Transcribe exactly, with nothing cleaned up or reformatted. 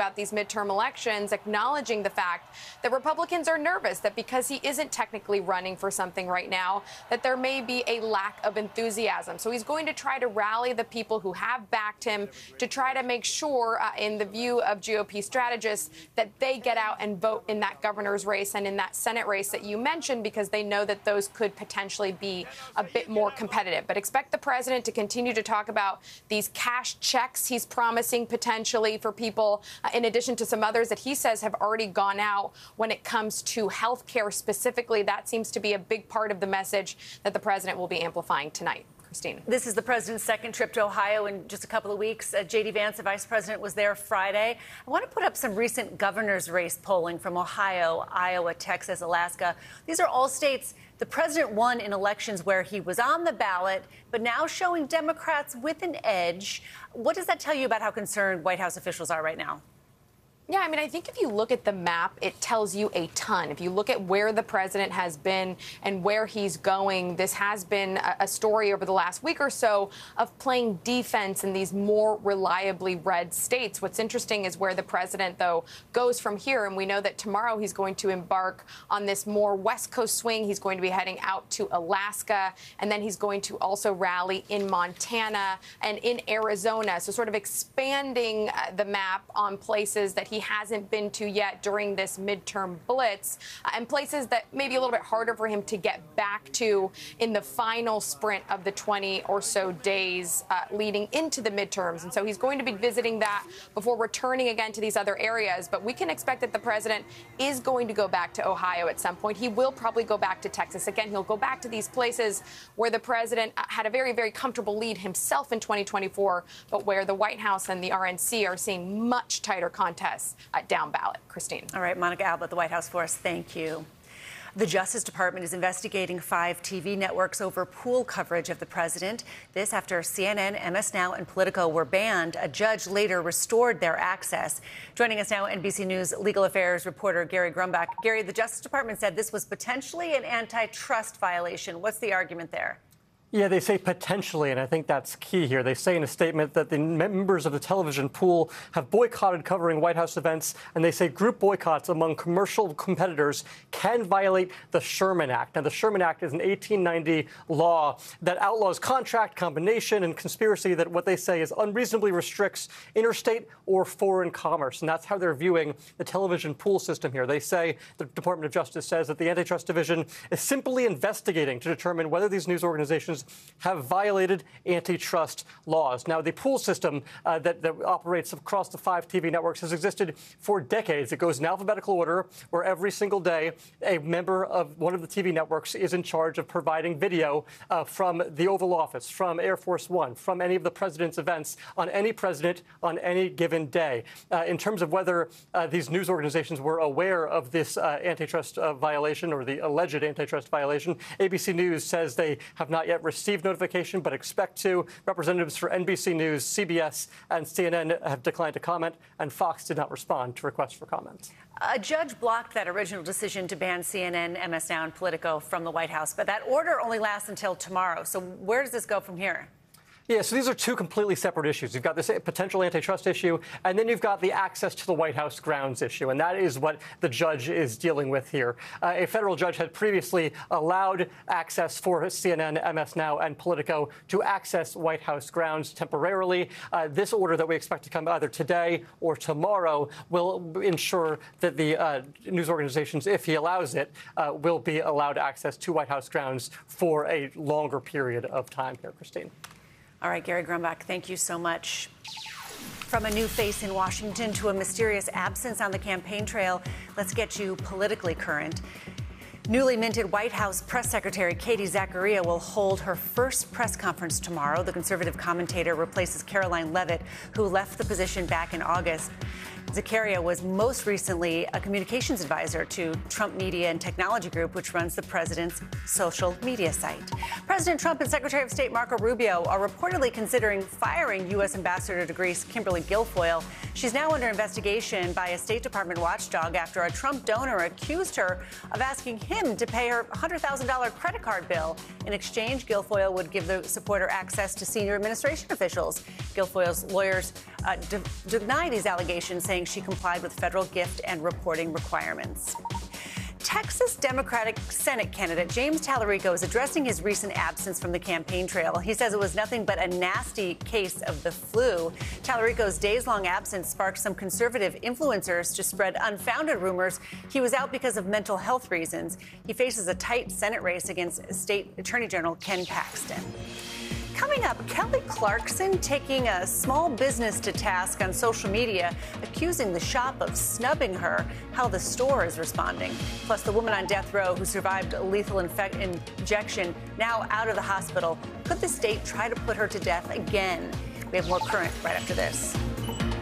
about these midterm elections, acknowledging the fact that Republicans are nervous that because he isn't technically running for something right now, that there may be a lack of enthusiasm. So he's going to try to rally the people who have backed him to try to make sure, uh, in the view of G O P strategists, that they get out and vote in that governor's race and in that Senate race that you mentioned, because they know that those could potentially be a bit more competitive. But expect the president to continue to talk about these cash checks he's promising potentially for people, uh, in addition to some others that he says have already gone out when it comes to health care specifically. That seems to be a big part of the message that the president will be amplifying tonight. Christine. This is the president's second trip to Ohio in just a couple of weeks. Uh, J D Vance, the vice president, was there Friday. I want to put up some recent governor's race polling from Ohio, Iowa, Texas, Alaska. These are all states the president won in elections where he was on the ballot, but now showing Democrats with an edge. What does that tell you about how concerned White House officials are right now? Yeah, I mean, I think if you look at the map, it tells you a ton. If you look at where the president has been and where he's going, this has been a, a story over the last week or so of playing defense in these more reliably red states. What's interesting is where the president, though, goes from here. And we know that tomorrow he's going to embark on this more West Coast swing. He's going to be heading out to Alaska, and then he's going to also rally in Montana and in Arizona. So sort of expanding uh, the map on places that he hasn't been to yet during this midterm blitz, uh, and places that may be a little bit harder for him to get back to in the final sprint of the twenty or so days uh, leading into the midterms. And so he's going to be visiting that before returning again to these other areas. But we can expect that the president is going to go back to Ohio at some point. He will probably go back to Texas. Again, he'll go back to these places where the president had a very, very comfortable lead himself in twenty twenty-four, but where the White House and the R N C are seeing much tighter contests Uh, down ballot. Christine. All right, Monica Alba at the White House for us. Thank you. The Justice Department is investigating five T V networks over pool coverage of the president. This after C N N, M S Now, and Politico were banned. A judge later restored their access. Joining us now, N B C News legal affairs reporter Gary Grumbach. Gary, the Justice Department said this was potentially an antitrust violation. What's the argument there? Yeah, they say potentially, and I think that's key here. They say in a statement that the members of the television pool have boycotted covering White House events, and they say group boycotts among commercial competitors can violate the Sherman Act. Now, the Sherman Act is an eighteen ninety law that outlaws contract, combination, and conspiracy that what they say is unreasonably restricts interstate or foreign commerce, and that's how they're viewing the television pool system here. They say, the Department of Justice says that the Antitrust Division is simply investigating to determine whether these news organizations have violated antitrust laws. Now, the pool system uh, that, that operates across the five T V networks has existed for decades. It goes in alphabetical order, where every single day a member of one of the T V networks is in charge of providing video uh, from the Oval Office, from Air Force One, from any of the president's events on any president on any given day. Uh, in terms of whether uh, these news organizations were aware of this uh, antitrust uh, violation or the alleged antitrust violation, A B C News says they have not yet received notification, but expect to. Representatives for N B C News, C B S, and C N N have declined to comment, and Fox did not respond to requests for comment. A judge blocked that original decision to ban C N N, M S Now, and Politico from the White House, but that order only lasts until tomorrow. So where does this go from here? Yeah, so these are two completely separate issues. You've got this potential antitrust issue, and then you've got the access to the White House grounds issue, and that is what the judge is dealing with here. Uh, a federal judge had previously allowed access for C N N, M S Now, and Politico to access White House grounds temporarily. Uh, this order that we expect to come either today or tomorrow will ensure that the uh, news organizations, if he allows it, uh, will be allowed access to White House grounds for a longer period of time here, Christine. All right, Gary Grumbach, thank you so much. From a new face in Washington to a mysterious absence on the campaign trail, let's get you politically current. Newly minted White House press secretary Katie Zachariah will hold her first press conference tomorrow. The conservative commentator replaces Caroline Leavitt, who left the position back in August. Zachariah was most recently a communications advisor to Trump Media and Technology Group, which runs the president's social media site. President Trump and Secretary of State Marco Rubio are reportedly considering firing U S Ambassador to Greece Kimberly Guilfoyle. She's now under investigation by a State Department watchdog after a Trump donor accused her of asking him to pay her one hundred thousand dollars credit card bill. In exchange, Guilfoyle would give the supporter access to senior administration officials. Guilfoyle's lawyers uh, de- denied these allegations, saying she complied with federal gift and reporting requirements. Texas Democratic Senate candidate James Tallarico is addressing his recent absence from the campaign trail. He says it was nothing but a nasty case of the flu. Tallarico's days-long absence sparked some conservative influencers to spread unfounded rumors he was out because of mental health reasons. He faces a tight Senate race against State Attorney General Ken Paxton. Coming up, Kelly Clarkson taking a small business to task on social media, accusing the shop of snubbing her, how the store is responding. Plus, the woman on death row who survived a lethal infec- injection, now out of the hospital. Could the state try to put her to death again? We have more current right after this.